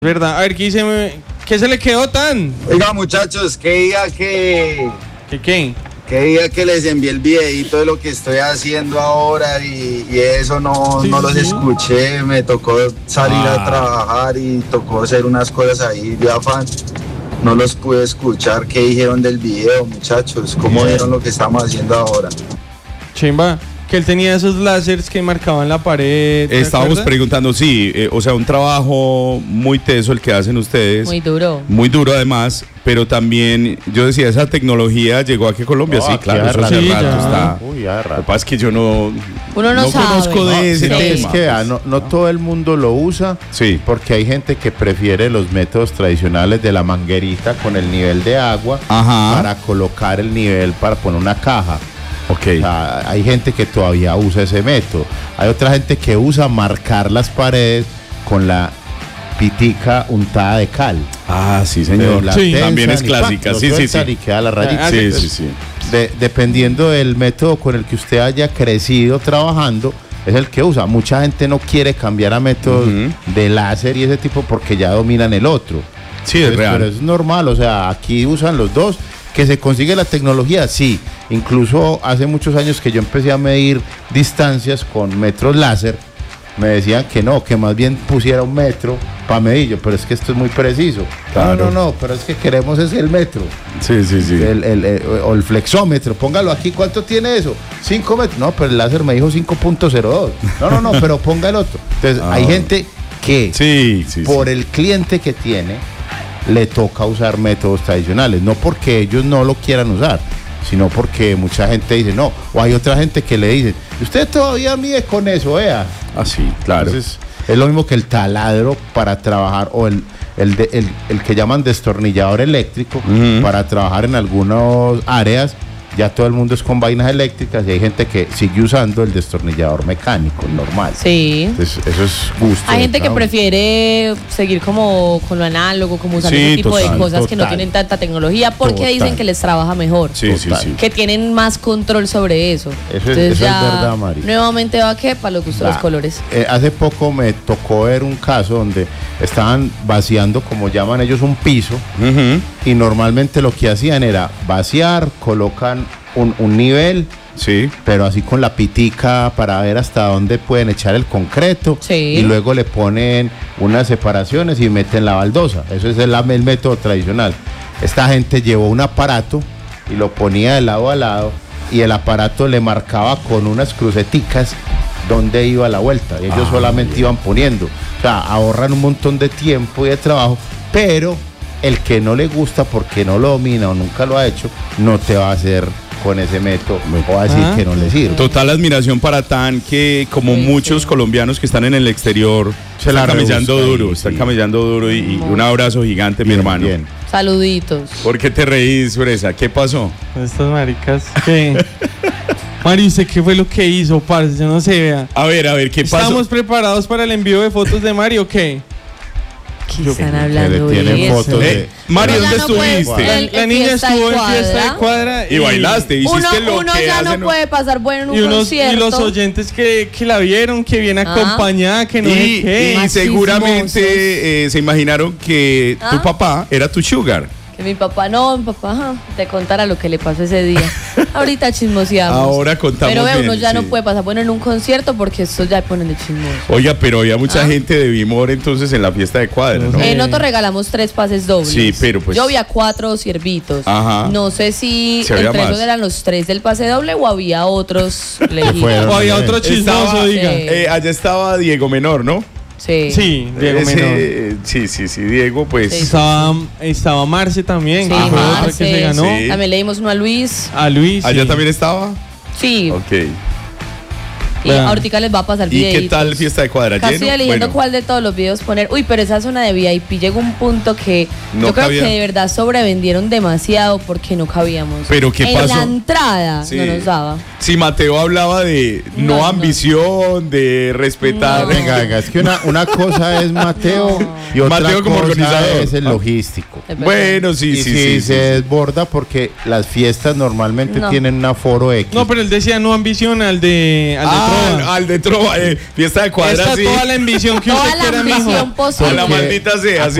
¿Verdad? A ver, ¿qué se le quedó tan? Oiga, muchachos, ¿Qué día que les envié el videito de lo que estoy haciendo ahora y eso no los escuché? Me tocó salir a trabajar y tocó hacer unas cosas ahí de afán. No los pude escuchar. ¿Qué dijeron del video, muchachos? ¿Cómo vieron lo que estamos haciendo ahora? Chimba, que él tenía esos láseres que marcaban la pared. Estábamos preguntando, sí, o sea, un trabajo muy teso el que hacen ustedes. Muy duro. Muy duro además, pero también, yo decía, esa tecnología llegó aquí a Colombia, sí, claro, eso hace rato está. Uy, ya rato. Lo que pasa es que yo no conozco de ese tema. Es que no todo el mundo lo usa, sí, porque hay gente que prefiere los métodos tradicionales de la manguerita con el nivel de agua. Ajá. Para colocar el nivel para poner una caja. Okay. O sea, hay gente que todavía usa ese método. Hay otra gente que usa marcar las paredes con la pitica untada de cal. Ah, sí, señor. Sí. También es clásica. Sí. Y queda la rayita. Sí. Dependiendo del método con el que usted haya crecido trabajando, es el que usa. Mucha gente no quiere cambiar a métodos de láser y ese tipo porque ya dominan el otro. Sí, es real. Pero es normal, o sea, aquí usan los dos. ¿Que se consigue la tecnología? Sí. Incluso hace muchos años que yo empecé a medir distancias con metros láser, me decían que no, que más bien pusiera un metro para medir. Pero es que esto es muy preciso. Claro. No, pero es que queremos es el metro. Sí. O el flexómetro, póngalo aquí. ¿Cuánto tiene eso? 5 metros. No, pero el láser me dijo 5.02. No, pero ponga el otro. Entonces, hay gente que por el cliente que tiene le toca usar métodos tradicionales, no porque ellos no lo quieran usar, sino porque mucha gente dice no, o hay otra gente que le dice, usted todavía mide con eso, vea. Así, claro. Entonces, es lo mismo que el taladro para trabajar, o el que llaman destornillador eléctrico, para trabajar en algunas áreas. Ya todo el mundo es con vainas eléctricas y hay gente que sigue usando el destornillador mecánico, normal. Sí. Entonces, eso es gusto. Hay gente que prefiere seguir como con lo análogo, como usando ese tipo de cosas que no tienen tanta tecnología porque dicen que les trabaja mejor. Sí. Que tienen más control sobre eso. Eso es verdad, Mari. Nuevamente va para lo que gustan los colores. Hace poco me tocó ver un caso donde estaban vaciando, como llaman ellos, un piso. Y normalmente lo que hacían era vaciar, colocan un nivel, pero así con la pitica para ver hasta dónde pueden echar el concreto, y luego le ponen unas separaciones y meten la baldosa. Eso es el método tradicional. Esta gente llevó un aparato y lo ponía de lado a lado, y el aparato le marcaba con unas cruceticas dónde iba la vuelta, y ellos solamente iban poniendo. O sea, ahorran un montón de tiempo y de trabajo, pero el que no le gusta porque no lo domina o nunca lo ha hecho, no te va a hacer con ese método o va a decir que no le sirve. Total admiración para Tan, que como muchos colombianos que están en el exterior, está camellando duro y un abrazo gigante, mi hermano. Bien. Saluditos. ¿Por qué te reís, Fresa? ¿Qué pasó? Estas maricas, ¿qué? Mari, ¿usted qué fue lo que hizo, parce? Yo no sé, vea. A ver, ¿qué pasó? ¿Estamos preparados para el envío de fotos de Mari o qué? ¿Qué están hablando de fotos de... Mari, ¿dónde estuviste? La niña estuvo en fiesta de cuadra y bailaste, hiciste lo uno que ya hacen. no puede pasar bueno en un concierto. Y los oyentes que la vieron, que viene acompañada, que no sé qué. Y seguramente se imaginaron que tu papá era tu sugar. Que mi papá te contara lo que le pasó ese día. Ahorita chismoseamos. Ahora contamos. Pero bien, uno ya no puede pasar bueno en un concierto porque esto ya ponen de chismoso. Oiga, pero había mucha gente de Bimor entonces en la fiesta de cuadra, ¿no? Nosotros regalamos 3 pases dobles. Sí, pero pues... Yo había 4 siervitos. Ajá. No sé si entre esos eran los 3 del pase doble o había otros legidos. O había otro chismoso, diga. Allá estaba Diego Menor, ¿no? Sí, Diego Menor. Sí, Diego, pues. Estaba Marce también, sí, que fue otra que se ganó. Sí. También le dimos uno a Luis. ¿Allá también estaba? Sí. Ok. Y ahorita les va a pasar videos. ¿Y qué tal fiesta de cuadra? Casi estoy eligiendo cuál de todos los videos poner. Uy, pero esa zona de VIP llegó un punto que yo creo que de verdad sobrevendieron demasiado porque no cabíamos. ¿Pero qué pasó? En la entrada no nos daba. si Mateo hablaba de no ambición, de respetar. No. Venga, es que una cosa es Mateo y otra Mateo como cosa organizador. es el logístico. Bueno, sí. Se desborda porque las fiestas normalmente tienen un aforo X. No, pero él decía no ambición al de Trova. Al de Trova, fiesta de cuadras. Esta toda la ambición que usted quiera, mijo. Posible. A la maldita sea.